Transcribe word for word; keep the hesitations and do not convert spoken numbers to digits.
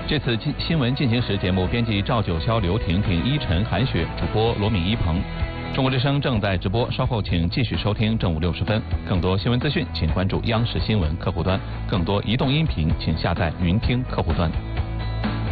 这次新闻进行时节目编辑赵九霄、刘婷婷、依晨、韩雪，主播罗敏、一鹏。中国之声正在直播，稍后请继续收听正午六十分。更多新闻资讯，请关注央视新闻客户端；更多移动音频，请下载云听客户端。